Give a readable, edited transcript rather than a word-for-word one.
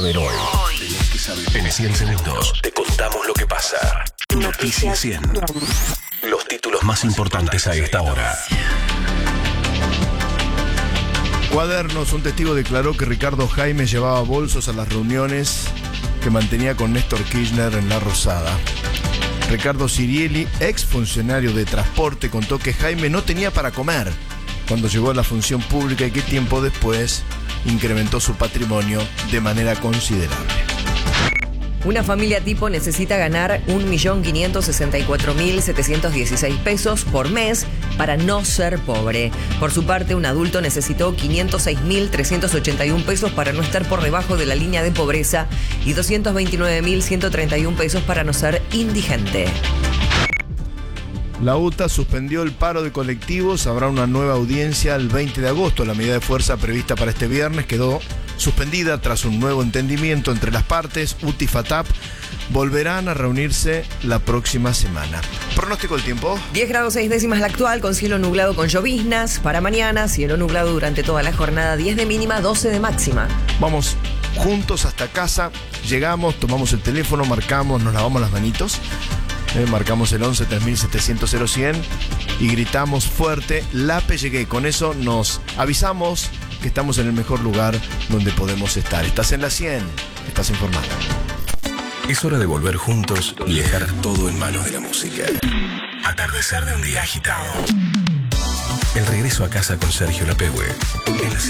Ver hoy. En 100 segundos te contamos lo que pasa. Noticias 100. Los títulos más importantes a esta hora. Cuadernos, un testigo declaró que Ricardo Jaime llevaba bolsos a las reuniones que mantenía con Néstor Kirchner en La Rosada. Ricardo Sirieli, ex funcionario de transporte, contó que Jaime no tenía para comer cuando llegó a la función pública y que tiempo después incrementó su patrimonio de manera considerable. Una familia tipo necesita ganar 1.564.716 pesos por mes para no ser pobre. Por su parte, un adulto necesitó 506.381 pesos para no estar por debajo de la línea de pobreza y 229.131 pesos para no ser indigente. La UTA suspendió el paro de colectivos. Habrá una nueva audiencia el 20 de agosto. La medida de fuerza prevista para este viernes quedó suspendida tras un nuevo entendimiento entre las partes. UTA y FATAP volverán a reunirse la próxima semana. Pronóstico del tiempo. 10 grados 6 décimas la actual, con cielo nublado con lloviznas. Para mañana, cielo nublado durante toda la jornada, 10 de mínima, 12 de máxima. Vamos juntos hasta casa. Llegamos, tomamos el teléfono, marcamos, nos lavamos las manitos. Marcamos el 11 3700 0100 y gritamos fuerte: Lape llegué. Con eso nos avisamos que estamos en el mejor lugar donde podemos estar. Estás en la 100, estás informado. Es hora de volver juntos y dejar todo en manos de la música. Atardecer de un día agitado. El regreso a casa con Sergio Lapehue en la 100.